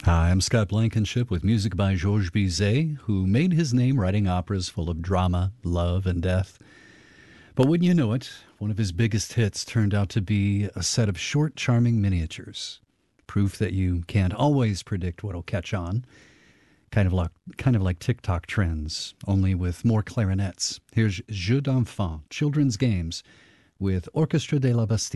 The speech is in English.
Hi, I'm Scott Blankenship with music by Georges Bizet, who made his name writing operas full of drama, love, and death. But wouldn't you know it, one of his biggest hits turned out to be a set of short, charming miniatures. Proof that you can't always predict what'll catch on. Kind of like TikTok trends, only with more clarinets. Here's Jeux d'enfants, children's games, with Orchestre de la Bastille.